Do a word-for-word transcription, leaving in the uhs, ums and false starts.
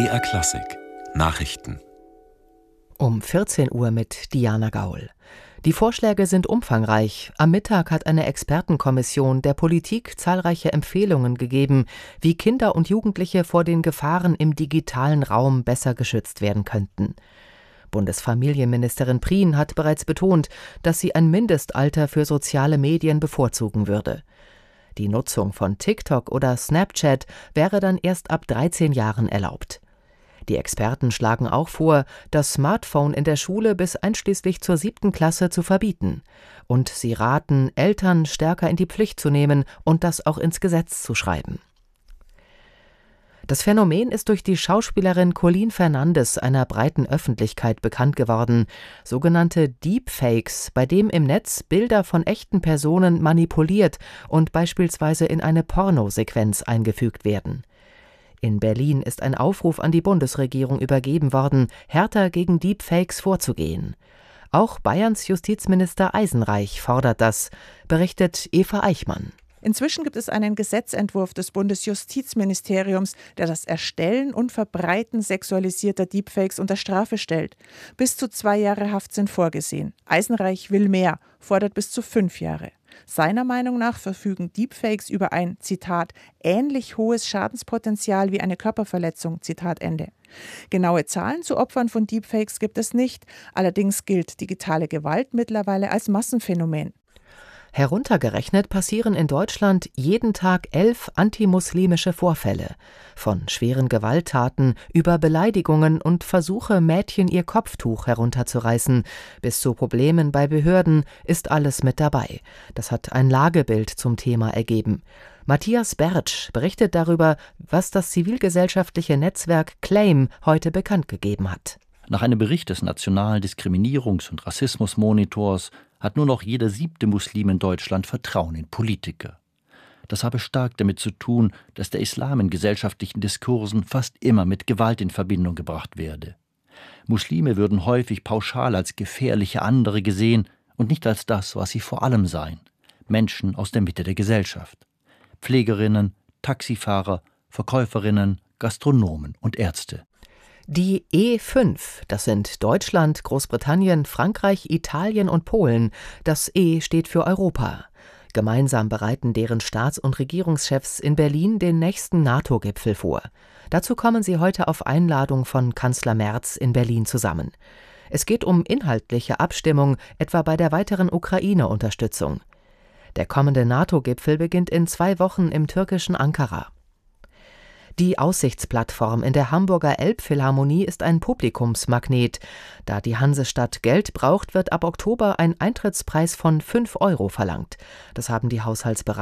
B R Klassik Nachrichten Um vierzehn Uhr mit Diana Gaul. Die Vorschläge sind umfangreich. Am Mittag hat eine Expertenkommission der Politik zahlreiche Empfehlungen gegeben, wie Kinder und Jugendliche vor den Gefahren im digitalen Raum besser geschützt werden könnten. Bundesfamilienministerin Prien hat bereits betont, dass sie ein Mindestalter für soziale Medien bevorzugen würde. Die Nutzung von TikTok oder Snapchat wäre dann erst ab dreizehn Jahren erlaubt. Die Experten schlagen auch vor, das Smartphone in der Schule bis einschließlich zur siebten Klasse zu verbieten. Und sie raten, Eltern stärker in die Pflicht zu nehmen und das auch ins Gesetz zu schreiben. Das Phänomen ist durch die Schauspielerin Colleen Fernandes einer breiten Öffentlichkeit bekannt geworden. Sogenannte Deepfakes, bei dem im Netz Bilder von echten Personen manipuliert und beispielsweise in eine Pornosequenz eingefügt werden. In Berlin ist ein Aufruf an die Bundesregierung übergeben worden, härter gegen Deepfakes vorzugehen. Auch Bayerns Justizminister Eisenreich fordert das, berichtet Eva Eichmann. Inzwischen gibt es einen Gesetzentwurf des Bundesjustizministeriums, der das Erstellen und Verbreiten sexualisierter Deepfakes unter Strafe stellt. Bis zu zwei Jahre Haft sind vorgesehen. Eisenreich will mehr, fordert bis zu fünf Jahre. Seiner Meinung nach verfügen Deepfakes über ein, Zitat, ähnlich hohes Schadenspotenzial wie eine Körperverletzung, Zitat Ende. Genaue Zahlen zu Opfern von Deepfakes gibt es nicht, allerdings gilt digitale Gewalt mittlerweile als Massenphänomen. Heruntergerechnet passieren in Deutschland jeden Tag elf antimuslimische Vorfälle. Von schweren Gewalttaten über Beleidigungen und Versuche, Mädchen ihr Kopftuch herunterzureißen, bis zu Problemen bei Behörden ist alles mit dabei. Das hat ein Lagebild zum Thema ergeben. Matthias Bertsch berichtet darüber, was das zivilgesellschaftliche Netzwerk Claim heute bekannt gegeben hat. Nach einem Bericht des Nationalen Diskriminierungs- und Rassismusmonitors hat nur noch jeder siebte Muslim in Deutschland Vertrauen in Politiker. Das habe stark damit zu tun, dass der Islam in gesellschaftlichen Diskursen fast immer mit Gewalt in Verbindung gebracht werde. Muslime würden häufig pauschal als gefährliche andere gesehen und nicht als das, was sie vor allem seien: Menschen aus der Mitte der Gesellschaft. Pflegerinnen, Taxifahrer, Verkäuferinnen, Gastronomen und Ärzte. Die E fünf, das sind Deutschland, Großbritannien, Frankreich, Italien und Polen. Das E steht für Europa. Gemeinsam bereiten deren Staats- und Regierungschefs in Berlin den nächsten NATO-Gipfel vor. Dazu kommen sie heute auf Einladung von Kanzler Merz in Berlin zusammen. Es geht um inhaltliche Abstimmung, etwa bei der weiteren Ukraine-Unterstützung. Der kommende NATO-Gipfel beginnt in zwei Wochen im türkischen Ankara. Die Aussichtsplattform in der Hamburger Elbphilharmonie ist ein Publikumsmagnet. Da die Hansestadt Geld braucht, wird ab Oktober ein Eintrittspreis von fünf Euro verlangt. Das haben die Haushaltsberater